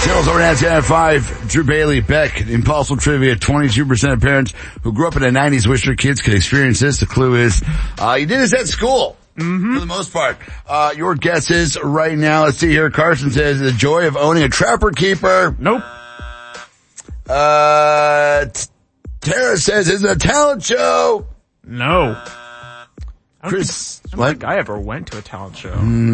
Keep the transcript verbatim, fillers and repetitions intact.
Sales over at ten five. Drew Bailey, Beck, Impossible Trivia. twenty-two percent of parents who grew up in the nineties wish their kids could experience this. The clue is, uh, you did this at school. Mm-hmm. For the most part. Uh, your guess is right now. Let's see here. Carson says the joy of owning a Trapper Keeper. Nope. Uh, T- Tara says it's a talent show. No. I don't Chris, think, I don't what? think I ever went to a talent show. Mm.